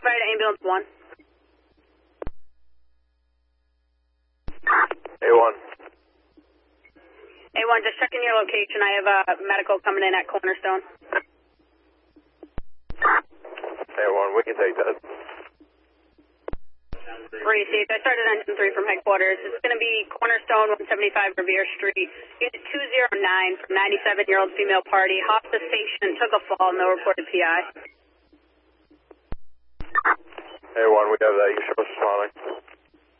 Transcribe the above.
fire to ambulance 1. A1. A1, just checking your location. I have a medical coming in at Cornerstone. A1, we can take that. Received. I started engine 3 from headquarters. It's going to be Cornerstone, 175 Revere Street. Unit 209 from 97-year-old female party. Hospice patient took a fall. No reported PI. A1, we have that. You show us responding.